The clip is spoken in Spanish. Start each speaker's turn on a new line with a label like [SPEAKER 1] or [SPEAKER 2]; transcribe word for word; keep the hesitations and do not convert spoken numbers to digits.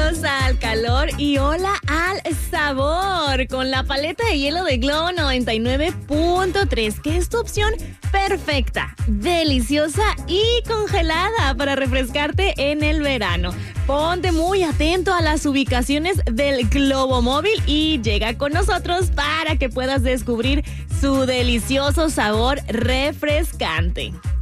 [SPEAKER 1] Bienvenidos al calor y hola al sabor con la paleta de hielo de Globo noventa y nueve punto tres, que es tu opción perfecta, deliciosa y congelada para refrescarte en el verano. Ponte muy atento a las ubicaciones del Globo Móvil y llega con nosotros para que puedas descubrir su delicioso sabor refrescante.